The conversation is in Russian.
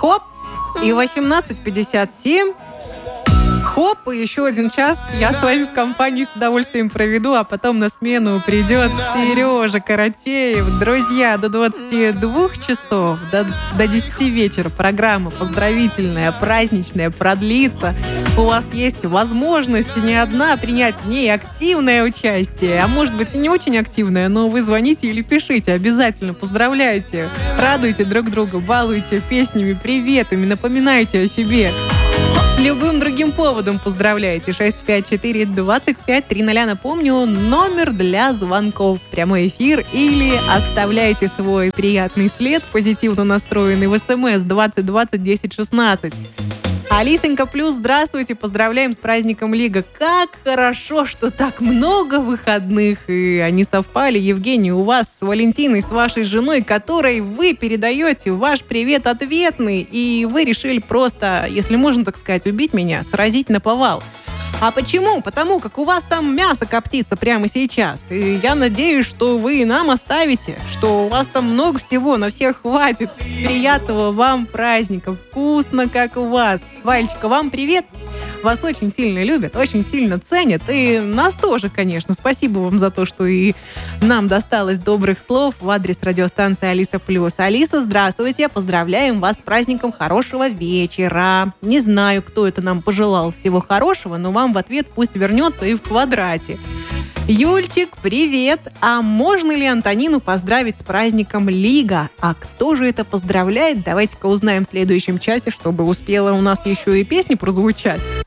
Хоп! И 18:57. Хоп, и еще один час я с вами в компании с удовольствием проведу, а потом на смену придет Сережа Каратеев. Друзья, до 22 часов, до 10 вечера программа поздравительная, праздничная продлится. У вас есть возможность не одна принять в ней активное участие, а может быть и не очень активное, но вы звоните или пишите, обязательно поздравляйте, радуйте друг друга, балуйте песнями, приветами, напоминайте о себе. С любым другим поводом поздравляйте. 654-25-00. Напомню, номер для звонков. Прямой эфир или оставляйте свой приятный след, позитивно настроенный в СМС 2020 10 16. Алисонька Плюс, здравствуйте, поздравляем с праздником Лига. Как хорошо, что так много выходных, и они совпали. Евгений, у вас с Валентиной, с вашей женой, которой вы передаете ваш привет ответный, и вы решили просто, если можно так сказать, убить меня, сразить наповал. А почему? Потому как у вас там мясо коптится прямо сейчас. И я надеюсь, что вы нам оставите, что у вас там много всего, на всех хватит. Приятного вам праздника. Вкусно, как у вас. Валечка, вам привет. Вас очень сильно любят, очень сильно ценят. И нас тоже, конечно. Спасибо вам за то, что и нам досталось добрых слов в адрес радиостанции Алиса Плюс. Алиса, здравствуйте. Поздравляем вас с праздником хорошего вечера. Не знаю, кто это нам пожелал всего хорошего, но вам в ответ пусть вернется и в квадрате. Юльчик, привет! А можно ли Антонину поздравить с праздником Лига? А кто же это поздравляет? Давайте-ка узнаем в следующем часе, чтобы успела у нас еще и песня прозвучать.